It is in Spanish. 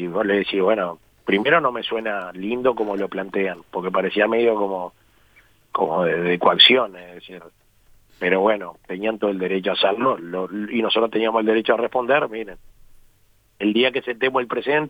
y vos le decís, bueno, primero no me suena lindo como lo plantean, porque parecía medio como de coacción, es decir, pero bueno, tenían todo el derecho a hacerlo, y nosotros teníamos el derecho a responder. Miren, el día que sentemos el presente